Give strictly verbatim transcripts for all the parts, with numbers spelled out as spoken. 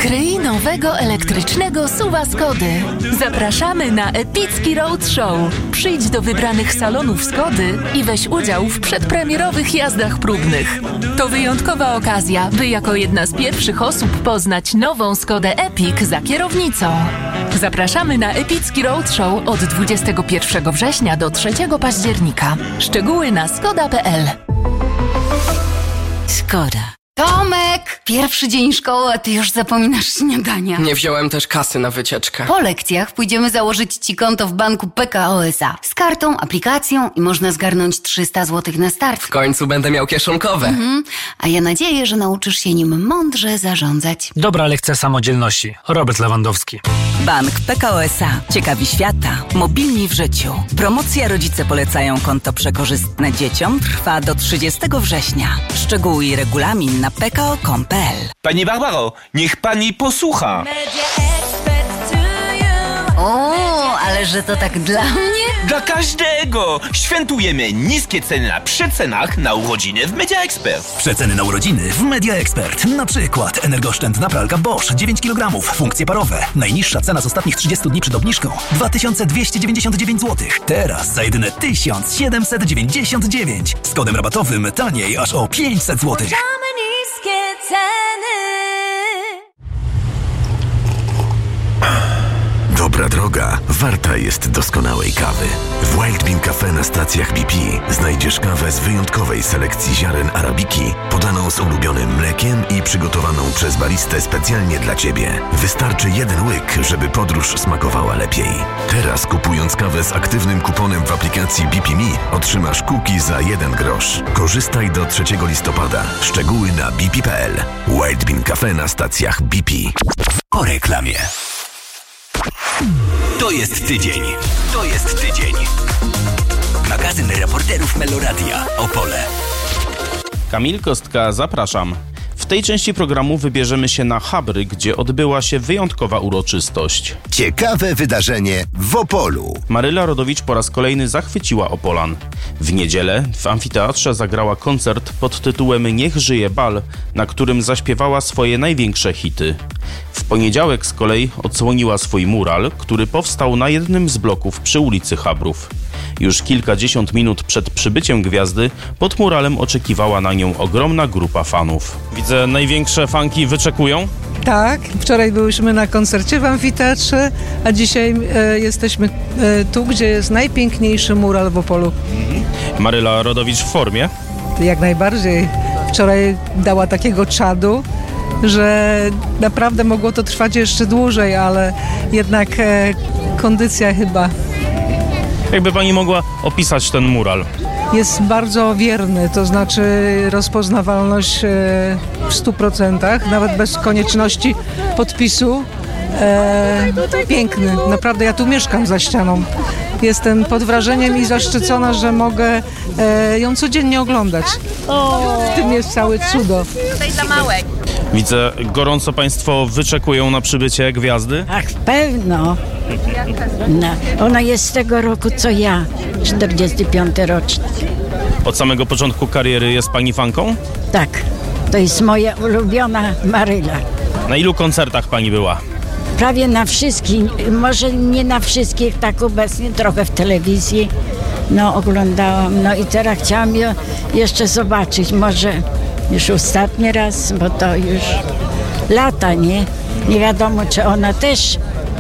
Kryj nowego elektrycznego suwa Skody. Zapraszamy na epicki roadshow. Przyjdź do wybranych salonów Skody i weź udział w przedpremierowych jazdach próbnych. To wyjątkowa okazja, by jako jedna z pierwszych osób poznać nową Skodę Epic za kierownicą. Zapraszamy na epicki roadshow od dwudziestego pierwszego września do trzeciego października. Szczegóły na skoda kropka p l. Skoda. Tomek! Pierwszy dzień szkoły, a ty już zapominasz śniadania. Nie wziąłem też kasy na wycieczkę. Po lekcjach pójdziemy założyć ci konto w banku P K O S A. Z kartą, aplikacją i można zgarnąć trzysta złotych na start. W końcu będę miał kieszonkowe. Mhm. A ja nadzieję, że nauczysz się nim mądrze zarządzać. Dobra lekcja samodzielności. Robert Lewandowski. Bank P K O S A. Ciekawi świata. Mobilni w życiu. Promocja Rodzice polecają konto przekorzystne dzieciom trwa do trzydziestego września. Szczegóły i regulamin na p k o kropka com kropka p l. Pani Barbaro, niech pani posłucha. O, ale że to tak dla mnie? Dla każdego! Świętujemy niskie ceny na przecenach na urodziny w Media Expert. Przeceny na urodziny w Media Expert. Na przykład energooszczędna pralka Bosch dziewięć kilogramów, funkcje parowe. Najniższa cena z ostatnich trzydziestu dni przed obniżką dwa tysiące dwieście dziewięćdziesiąt dziewięć złotych. Teraz za jedyne tysiąc siedemset dziewięćdziesiąt dziewięć. Z kodem rabatowym taniej aż o pięćset złotych. niskie ceny. Dobra droga warta jest doskonałej kawy. W Wild Bean Cafe na stacjach B P znajdziesz kawę z wyjątkowej selekcji ziaren arabiki, podaną z ulubionym mlekiem i przygotowaną przez baristę specjalnie dla Ciebie. Wystarczy jeden łyk, żeby podróż smakowała lepiej. Teraz kupując kawę z aktywnym kuponem w aplikacji B P Me otrzymasz kuki za jeden grosz. Korzystaj do trzeciego listopada. Szczegóły na b p kropka p l. Wild Bean Cafe na stacjach B P. Po reklamie. To jest tydzień. To jest tydzień. Magazyn reporterów Meloradia. Opole. Kamil Kostka, zapraszam. W tej części programu wybierzemy się na Chabry, gdzie odbyła się wyjątkowa uroczystość. Ciekawe wydarzenie w Opolu. Maryla Rodowicz po raz kolejny zachwyciła Opolan. W niedzielę w amfiteatrze zagrała koncert pod tytułem Niech żyje bal, na którym zaśpiewała swoje największe hity. W poniedziałek z kolei odsłoniła swój mural, który powstał na jednym z bloków przy ulicy Chabrów. Już kilkadziesiąt minut przed przybyciem gwiazdy pod muralem oczekiwała na nią ogromna grupa fanów. Widzę, największe fanki wyczekują? Tak, wczoraj byłyśmy na koncercie w amfiteatrze, a dzisiaj e, jesteśmy e, tu, gdzie jest najpiękniejszy mural w Opolu. Maryla Rodowicz w formie? Jak najbardziej. Wczoraj dała takiego czadu, że naprawdę mogło to trwać jeszcze dłużej, ale jednak e, kondycja chyba. Jakby pani mogła opisać ten mural? Jest bardzo wierny, to znaczy rozpoznawalność w stu procentach, nawet bez konieczności podpisu. E, piękny, naprawdę ja tu mieszkam za ścianą. Jestem pod wrażeniem i zaszczycona, że mogę e, ją codziennie oglądać. W tym jest całe cudo. Tutaj za małek. Widzę, gorąco państwo wyczekują na przybycie gwiazdy? Ach, pewno. No, ona jest z tego roku co ja, czterdziesty piąty rocznik. Od samego początku kariery jest pani fanką? Tak, to jest moja ulubiona Maryla. Na ilu koncertach pani była? Prawie na wszystkich, może nie na wszystkich, tak obecnie, trochę w telewizji. No, oglądałam, no i teraz chciałam ją jeszcze zobaczyć, może już ostatni raz, bo to już lata, nie? Nie wiadomo, czy ona też,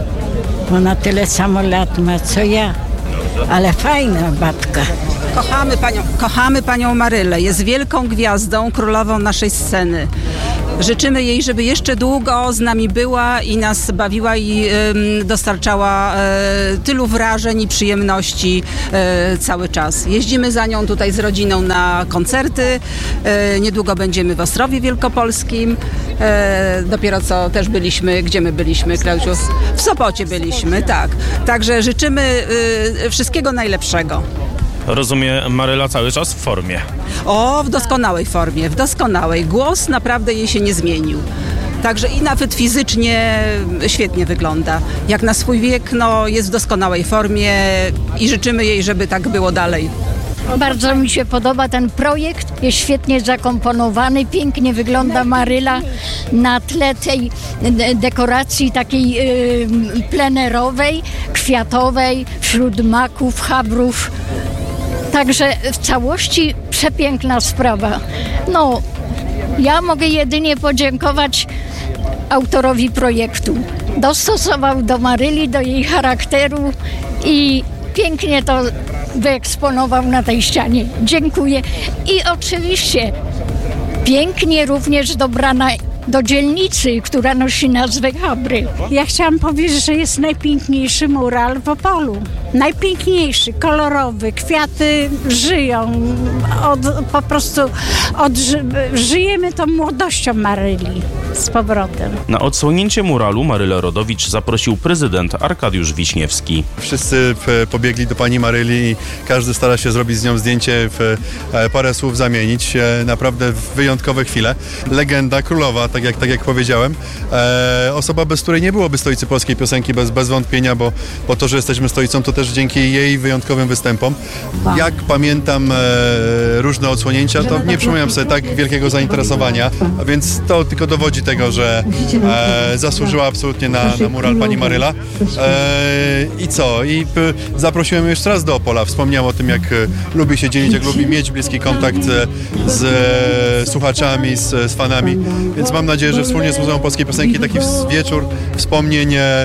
ona tyle samo lat ma, co ja, ale fajna babka. Kochamy panią, kochamy panią Marylę, jest wielką gwiazdą, królową naszej sceny. Życzymy jej, żeby jeszcze długo z nami była i nas bawiła i y, dostarczała y, tylu wrażeń i przyjemności y, cały czas. Jeździmy za nią tutaj z rodziną na koncerty. Y, niedługo będziemy w Ostrowie Wielkopolskim. Y, dopiero co też byliśmy, gdzie my byliśmy, Klausiu? W Sopocie byliśmy, tak. Także życzymy y, wszystkiego najlepszego. Rozumie, Maryla cały czas w formie. O, w doskonałej formie, w doskonałej. Głos naprawdę jej się nie zmienił. Także i nawet fizycznie świetnie wygląda. Jak na swój wiek, no, jest w doskonałej formie i życzymy jej, żeby tak było dalej. Bardzo mi się podoba ten projekt, jest świetnie zakomponowany, pięknie wygląda Maryla na tle tej dekoracji takiej y, plenerowej, kwiatowej, wśród maków, chabrów. Także w całości przepiękna sprawa. No, ja mogę jedynie podziękować autorowi projektu. Dostosował do Maryli, do jej charakteru i pięknie to wyeksponował na tej ścianie. Dziękuję. I oczywiście pięknie również dobrana do dzielnicy, która nosi nazwę Chabry. Ja chciałam powiedzieć, że jest najpiękniejszy mural w Opolu. Najpiękniejszy, kolorowy, kwiaty żyją, od, po prostu od, żyjemy tą młodością Maryli z powrotem. Na odsłonięcie muralu Marylę Rodowicz zaprosił prezydent Arkadiusz Wiśniewski. Wszyscy pobiegli do pani Maryli i każdy stara się zrobić z nią zdjęcie, parę słów zamienić. Naprawdę wyjątkowe chwile. Legenda, królowa, tak jak, tak jak powiedziałem. E, osoba, bez której nie byłoby stolicy polskiej piosenki, bez, bez wątpienia, bo, bo to, że jesteśmy stolicą, to też dzięki jej wyjątkowym występom. Jak pamiętam e, różne odsłonięcia, to nie przypominam sobie tak wielkiego zainteresowania, a więc to tylko dowodzi tego, że e, zasłużyła absolutnie na, na mural pani Maryla. E, I co? I p, zaprosiłem jeszcze raz do Opola. Wspomniał o tym, jak lubi się dzielić, jak lubi mieć bliski kontakt z, z e, słuchaczami, z, z fanami. Więc mam nadzieję, że wspólnie z Muzeum Polskiej Piosenki taki wieczór wspomnień, e,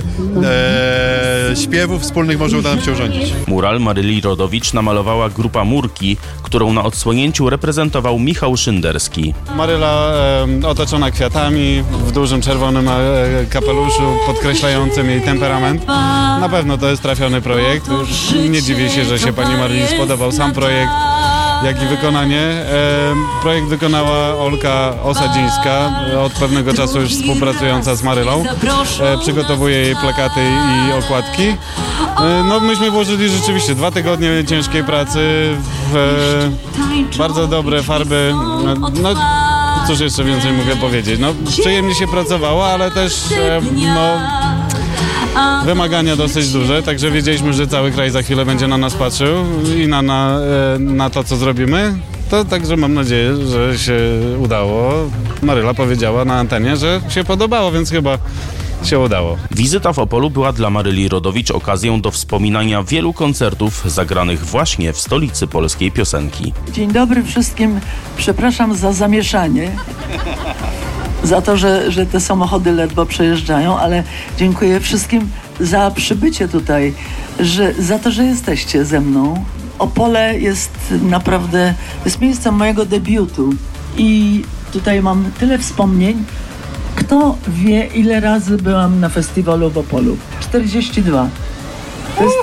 śpiewów wspólnych może uda nam się urządzić. Mural Maryli Rodowicz namalowała grupa Murki, którą na odsłonięciu reprezentował Michał Szynderski. Maryla e, otoczona kwiatami, w dużym czerwonym e, kapeluszu podkreślającym jej temperament. Na pewno to jest trafiony projekt. Już nie dziwię się, że się pani Maryli spodobał sam projekt, jak i wykonanie. E, projekt wykonała Olka Osadzińska, od pewnego czasu już współpracująca z Marylą. E, przygotowuje jej plakaty i okładki. E, no myśmy włożyli rzeczywiście dwa tygodnie ciężkiej pracy, w e, bardzo dobre farby. No cóż jeszcze więcej mogę powiedzieć. No przyjemnie się pracowało, ale też e, no wymagania dosyć duże, także wiedzieliśmy, że cały kraj za chwilę będzie na nas patrzył i na, na, na to, co zrobimy. To także mam nadzieję, że się udało. Maryla powiedziała na antenie, że się podobało, więc chyba się udało. Wizyta w Opolu była dla Maryli Rodowicz okazją do wspominania wielu koncertów zagranych właśnie w stolicy polskiej piosenki. Dzień dobry wszystkim. Przepraszam za zamieszanie. Za to, że, że te samochody ledwo przejeżdżają, ale dziękuję wszystkim za przybycie tutaj, że, za to, że jesteście ze mną. Opole jest naprawdę, jest miejscem mojego debiutu i tutaj mam tyle wspomnień. Kto wie, ile razy byłam na festiwalu w Opolu? czterdzieści dwa. To jest,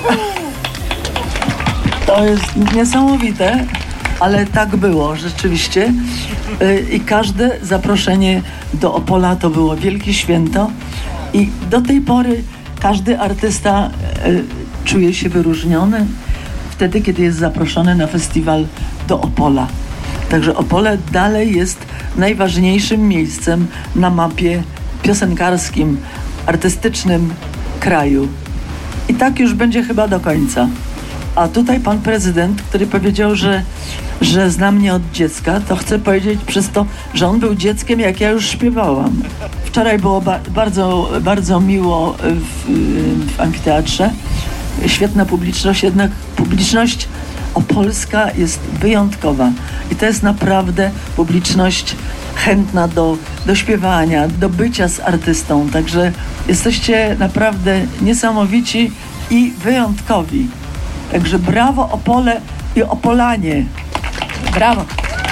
to jest niesamowite, ale tak było rzeczywiście. I każde zaproszenie do Opola to było wielkie święto i do tej pory każdy artysta czuje się wyróżniony wtedy, kiedy jest zaproszony na festiwal do Opola. Także Opole dalej jest najważniejszym miejscem na mapie piosenkarskim, artystycznym kraju. I tak już będzie chyba do końca. A tutaj pan prezydent, który powiedział, że, że zna mnie od dziecka, to chcę powiedzieć przez to, że on był dzieckiem, jak ja już śpiewałam. Wczoraj było ba- bardzo, bardzo miło w, w amfiteatrze. Świetna publiczność, jednak publiczność opolska jest wyjątkowa. I to jest naprawdę publiczność chętna do, do śpiewania, do bycia z artystą. Także jesteście naprawdę niesamowici i wyjątkowi. Także brawo Opole i Opolanie. Brawo.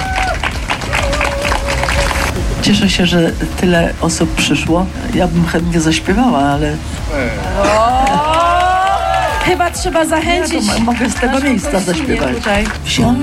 Cieszę się, że tyle osób przyszło. Ja bym chętnie zaśpiewała, ale... Chyba trzeba zachęcić. Ja mogę z tego miejsca zaśpiewać.